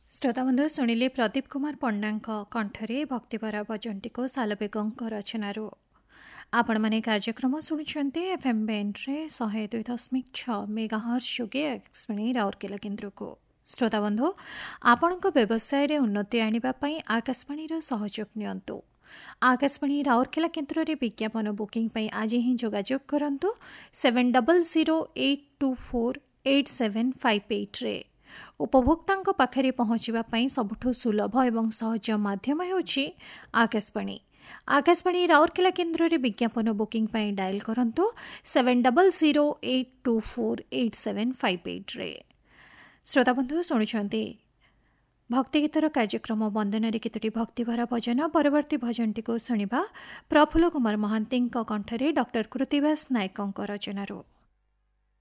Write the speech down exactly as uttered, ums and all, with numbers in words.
श्रोता बंधु शुणिले प्रदीप कुमार पंडा कंठरे भक्तिभरा भजनटी को सालबेगों रचनारू आपण माने कार्यक्रम शुणुंट एफएम बैंड्रे शहे दुई दशमिक छ मेगाहर्ट्ज जोगे आकाशवाणी राउरकेला केन्द्र को। श्रोता बंधु आपण व्यवसाय रे उन्नति आने आकाशवाणी सहयोग नियंतु। आकाशवाणी राउरकेला केन्द्र रे विज्ञापन बुकिंग पई आज ही जोगाजोग करंतु seven double zero eight to four eight seven five eight रे। उपभोक्तांक पाखरे पहुंचवा पई सबुठु सुलभ एवं सहज माध्यम हेउछि आकाशवाणी। आकाशवाणी राउरकेला केन्द्र रे विज्ञापन बुकिंग पई डायल करंतु seven double zero eight to four eight seven five eight रे। श्रोता बंधु शुणुछंती भक्ति गीतर कार्यक्रम वंदन केतोटी भक्तिभरा भजन परवर्ती भजनटी को शुणिबा प्रफुल्ल कुमार महांती कंठरे डॉक्टर कृतिवास नायकों रचनारू।